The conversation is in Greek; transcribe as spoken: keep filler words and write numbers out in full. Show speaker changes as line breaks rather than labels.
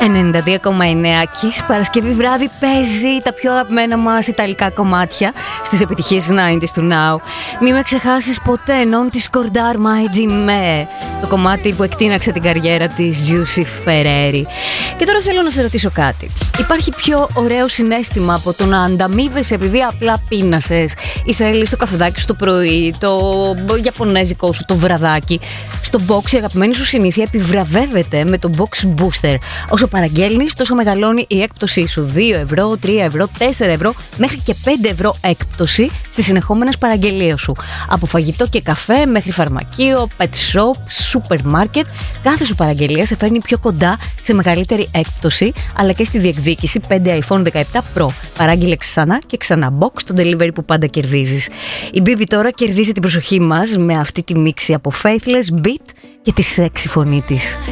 ενενήντα δύο κόμμα εννέα Kiss. Παρασκευή βράδυ παίζει τα πιο αγαπημένα μας ιταλικά κομμάτια στις επιτυχίες ενενήντα του Now. Μη με ξεχάσεις ποτέ, non ti scordar mai di me, το κομμάτι που εκτείναξε την καριέρα της Giusy Ferreri. Και τώρα θέλω να σε ρωτήσω κάτι. Υπάρχει πιο ωραίο συναίσθημα από το να ανταμείβεσαι επειδή απλά πείνασες ή θέλεις το καφεδάκι σου το πρωί, το γιαπωνέζικο σου το βραδάκι? Στο box η αγαπημένη σου συνήθεια επιβραβεύεται με το box booster. Όσο παραγγέλνεις, τόσο μεγαλώνει η έκπτωσή σου. δύο ευρώ, τρία ευρώ, τέσσερα ευρώ, μέχρι και πέντε ευρώ έκπτωση στις συνεχόμενες παραγγελίες σου. Από φαγητό και καφέ μέχρι φαρμακείο, pet shop, σούπερ μάρκετ. Κάθε σου παραγγελία σε φέρνει πιο κοντά σε μεγαλύτερη έκπτωση, αλλά και στη διεκδίκηση πέντε iPhone δεκαεπτά Pro. Παράγγειλε ξανά και ξανά box το delivery που πάντα κερδίζεις. Η Bibi τώρα κερδίζει την προσοχή μας με αυτή τη μίξη από Faithless, Beat και τη σεξι φωνή της.